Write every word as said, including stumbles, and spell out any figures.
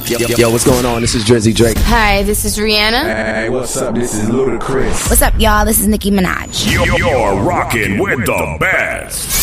Yo, yo, yo, what's going on? This is Drizzy Drake. Hi, this is Rihanna. Hey, what's up? This is Ludacris. What's up, y'all? This is Nicki Minaj. You're, you're rocking with the best.